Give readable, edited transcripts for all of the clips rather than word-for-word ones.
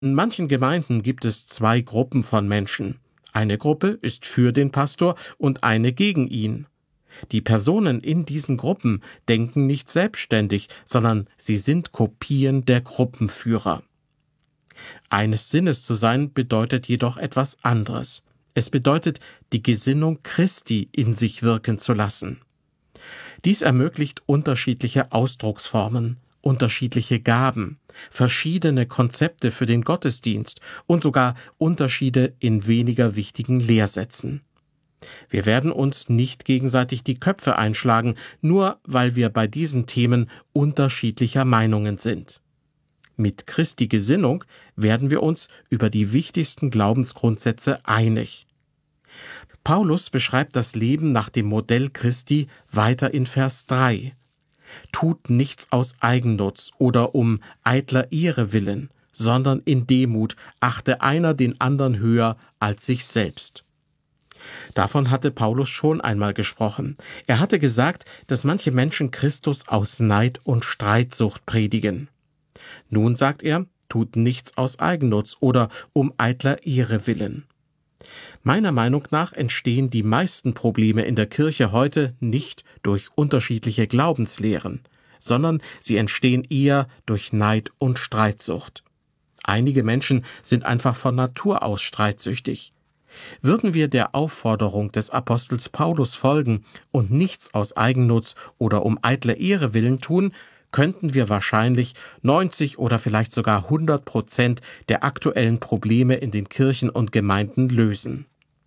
In manchen Gemeinden gibt es zwei Gruppen von Menschen. Eine Gruppe ist für den Pastor und eine gegen ihn. Die Personen in diesen Gruppen denken nicht selbstständig, sondern sie sind Kopien der Gruppenführer. Eines Sinnes zu sein bedeutet jedoch etwas anderes. Es bedeutet, die Gesinnung Christi in sich wirken zu lassen. Dies ermöglicht unterschiedliche Ausdrucksformen, unterschiedliche Gaben, verschiedene Konzepte für den Gottesdienst und sogar Unterschiede in weniger wichtigen Lehrsätzen. Wir werden uns nicht gegenseitig die Köpfe einschlagen, nur weil wir bei diesen Themen unterschiedlicher Meinungen sind. Mit Christi Gesinnung werden wir uns über die wichtigsten Glaubensgrundsätze einig. Paulus beschreibt das Leben nach dem Modell Christi weiter in Vers 3. Tut nichts aus Eigennutz oder um eitler Ehre willen, sondern in Demut achte einer den anderen höher als sich selbst. Davon hatte Paulus schon einmal gesprochen. Er hatte gesagt, dass manche Menschen Christus aus Neid und Streitsucht predigen. Nun sagt er, tut nichts aus Eigennutz oder um eitler Ehre willen. Meiner Meinung nach entstehen die meisten Probleme in der Kirche heute nicht durch unterschiedliche Glaubenslehren, sondern sie entstehen eher durch Neid und Streitsucht. Einige Menschen sind einfach von Natur aus streitsüchtig. Würden wir der Aufforderung des Apostels Paulus folgen und nichts aus Eigennutz oder um eitler Ehre willen tun, könnten wir wahrscheinlich 90 oder vielleicht sogar 100% der aktuellen Probleme in den Kirchen und Gemeinden lösen.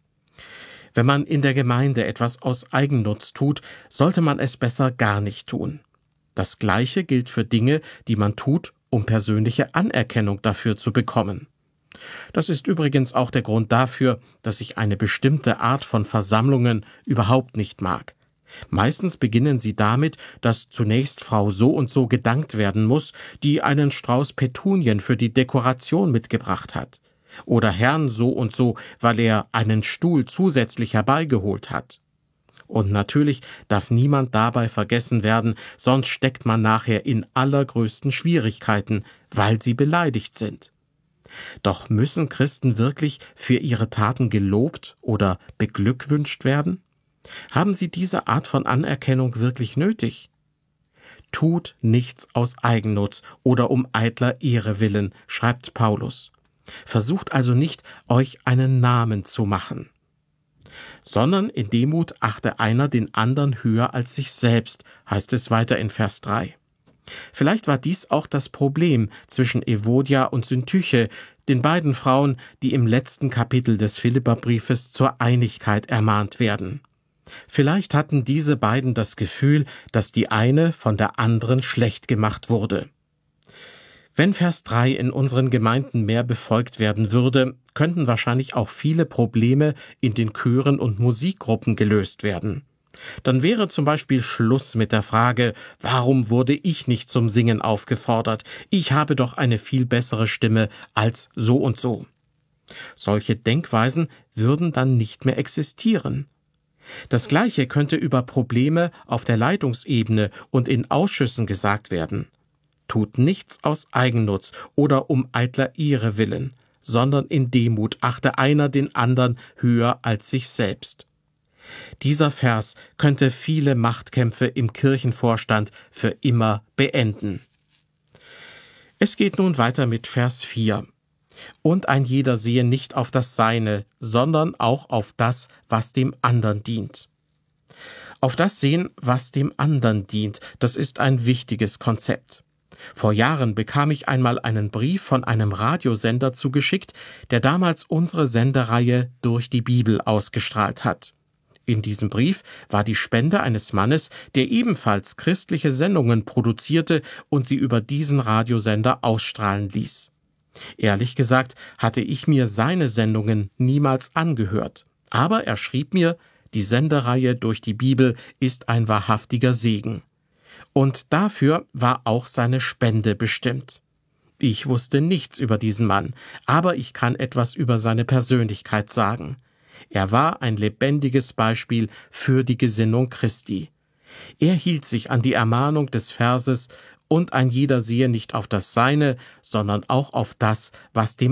Wenn man in der Gemeinde etwas aus Eigennutz tut, sollte man es besser gar nicht tun. Das Gleiche gilt für Dinge, die man tut, um persönliche Anerkennung dafür zu bekommen. Das ist übrigens auch der Grund dafür, dass ich eine bestimmte Art von Versammlungen überhaupt nicht mag. Meistens beginnen sie damit, dass zunächst Frau so und so gedankt werden muss, die einen Strauß Petunien für die Dekoration mitgebracht hat. Oder Herrn so und so, weil er einen Stuhl zusätzlich herbeigeholt hat. Und natürlich darf niemand dabei vergessen werden, sonst steckt man nachher in allergrößten Schwierigkeiten, weil sie beleidigt sind. Doch müssen Christen wirklich für ihre Taten gelobt oder beglückwünscht werden? Haben sie diese Art von Anerkennung wirklich nötig? Tut nichts aus Eigennutz oder um eitler Ehre willen, schreibt Paulus. Versucht also nicht, euch einen Namen zu machen, sondern in Demut achte einer den anderen höher als sich selbst, heißt es weiter in Vers 3. Vielleicht war dies auch das Problem zwischen Evodia und Syntyche, den beiden Frauen, die im letzten Kapitel des Philipperbriefes zur Einigkeit ermahnt werden. Vielleicht hatten diese beiden das Gefühl, dass die eine von der anderen schlecht gemacht wurde. Wenn Vers 3 in unseren Gemeinden mehr befolgt werden würde, könnten wahrscheinlich auch viele Probleme in den Chören und Musikgruppen gelöst werden. Dann wäre zum Beispiel Schluss mit der Frage, warum wurde ich nicht zum Singen aufgefordert? Ich habe doch eine viel bessere Stimme als so und so. Solche Denkweisen würden dann nicht mehr existieren. Das Gleiche könnte über Probleme auf der Leitungsebene und in Ausschüssen gesagt werden. Tut nichts aus Eigennutz oder um eitler Ehre willen, sondern in Demut achte einer den anderen höher als sich selbst. Dieser Vers könnte viele Machtkämpfe im Kirchenvorstand für immer beenden. Es geht nun weiter mit Vers 4. Und ein jeder sehe nicht auf das Seine, sondern auch auf das, was dem anderen dient. Auf das sehen, was dem anderen dient, das ist ein wichtiges Konzept. Vor Jahren bekam ich einmal einen Brief von einem Radiosender zugeschickt, der damals unsere Sendereihe Durch die Bibel ausgestrahlt hat. In diesem Brief war die Spende eines Mannes, der ebenfalls christliche Sendungen produzierte und sie über diesen Radiosender ausstrahlen ließ. Ehrlich gesagt hatte ich mir seine Sendungen niemals angehört, aber er schrieb mir, die Sendereihe Durch die Bibel ist ein wahrhaftiger Segen. Und dafür war auch seine Spende bestimmt. Ich wusste nichts über diesen Mann, aber ich kann etwas über seine Persönlichkeit sagen. Er war ein lebendiges Beispiel für die Gesinnung Christi. Er hielt sich an die Ermahnung des Verses und ein jeder sehe nicht auf das Seine, sondern auch auf das, was dem